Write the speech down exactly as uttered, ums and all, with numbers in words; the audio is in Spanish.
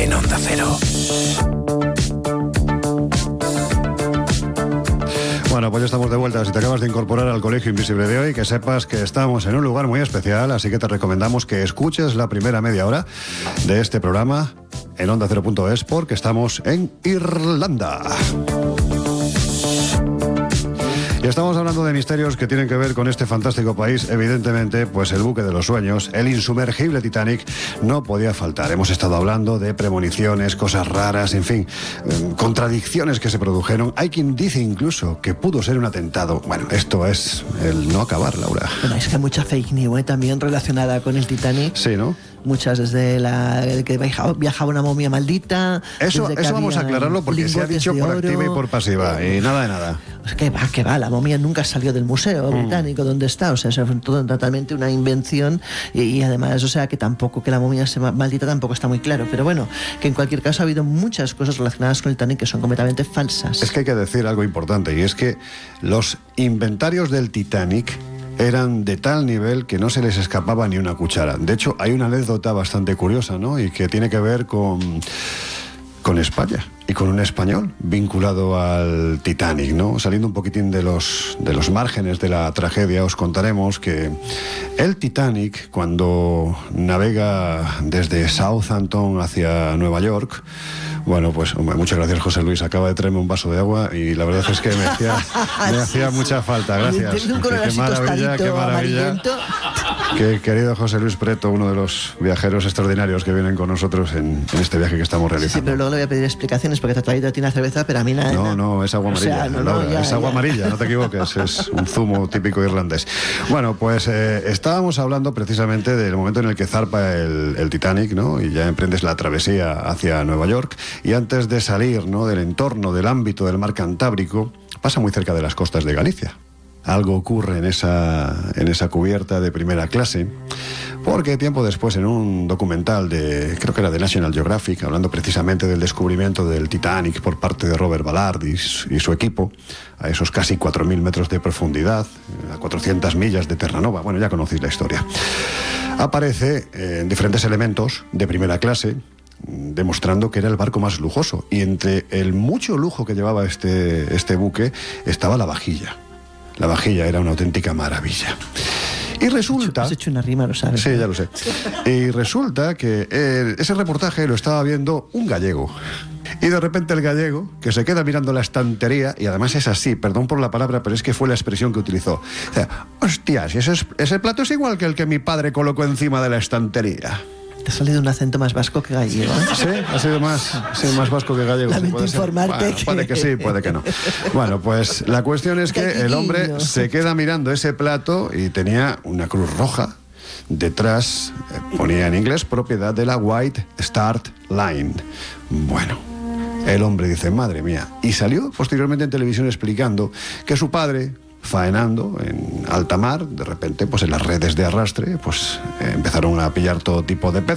en Onda Cero. Bueno, pues ya estamos de vuelta. Si te acabas de incorporar al Colegio Invisible de hoy, que sepas que estamos en un lugar muy especial, así que te recomendamos que escuches la primera media hora de este programa en onda cero punto es, porque estamos en Irlanda. Y estamos hablando de misterios que tienen que ver con este fantástico país. Evidentemente, pues el buque de los sueños, el insumergible Titanic, no podía faltar. Hemos estado hablando de premoniciones, cosas raras, en fin, eh, contradicciones que se produjeron. Hay quien dice incluso que pudo ser un atentado. Bueno, esto es el no acabar, Laura. Bueno, es que hay mucha fake news, ¿eh? También relacionada con el Titanic. Sí, ¿no? Muchas, desde la que viajaba, viajaba una momia maldita. Eso, eso vamos a aclararlo, porque se ha dicho por activa y por pasiva, y nada de nada. Pues que va, que va, la momia nunca salió del museo británico mm. donde está, o sea, es todo totalmente una invención, y, y además, o sea, que tampoco, que la momia se maldita tampoco está muy claro, pero bueno, que en cualquier caso ha habido muchas cosas relacionadas con el Titanic que son completamente falsas. Es que hay que decir algo importante, y es que los inventarios del Titanic eran de tal nivel que no se les escapaba ni una cuchara. De hecho, hay una anécdota bastante curiosa, ¿no? Y que tiene que ver con, con España y con un español vinculado al Titanic, ¿no? Saliendo un poquitín de los, de los márgenes de la tragedia, os contaremos que el Titanic, cuando navega desde Southampton hacia Nueva York, bueno, pues hombre, muchas gracias, José Luis. Acaba de traerme un vaso de agua y la verdad es que me hacía, me hacía mucha falta. Gracias. Qué maravilla, qué maravilla. Que, querido José Luis Preto, uno de los viajeros extraordinarios que vienen con nosotros en, en este viaje que estamos realizando. Sí, pero luego le voy a pedir explicaciones porque te ha traído a ti una cerveza, pero a mí nada. No, no, es agua amarilla. O sea, no, no, Laura, ya, es agua ya. amarilla, no te equivoques. Es un zumo típico irlandés. Bueno, pues eh, estábamos hablando precisamente del momento en el que zarpa el, el Titanic, ¿no? Y ya emprendes la travesía hacia Nueva York. Y antes de salir, ¿no?, del entorno, del ámbito del mar Cantábrico, pasa muy cerca de las costas de Galicia. Algo ocurre en esa, en esa cubierta de primera clase, porque tiempo después, en un documental de, creo que era de National Geographic, hablando precisamente del descubrimiento del Titanic por parte de Robert Ballard y, y su equipo, a esos casi cuatro mil metros de profundidad, a cuatrocientas millas de Terranova, bueno, ya conocéis la historia, aparece eh, en diferentes elementos de primera clase, demostrando que era el barco más lujoso, y entre el mucho lujo que llevaba este, este buque estaba la vajilla. La vajilla era una auténtica maravilla. Y resulta... Has hecho una rima, lo sabes. Sí, ya lo sé. Y resulta que eh, ese reportaje lo estaba viendo un gallego. Y de repente el gallego, que se queda mirando la estantería, y además es así, perdón por la palabra, pero es que fue la expresión que utilizó. O sea, hostia, si ese, es, ese plato es igual que el que mi padre colocó encima de la estantería. Te ha salido un acento más vasco que gallego, ¿eh? Sí, ha sido más, sí, más vasco que gallego. Lamento ¿Puede informarte bueno, que... Puede que sí, puede que no. Bueno, pues la cuestión es que el hombre se queda mirando ese plato y tenía una cruz roja detrás, ponía en inglés, propiedad de la White Star Line. Bueno, el hombre dice, madre mía, y salió posteriormente en televisión explicando que su padre, faenando en alta mar, de repente, pues en las redes de arrastre, pues eh, empezaron a pillar todo tipo de peces.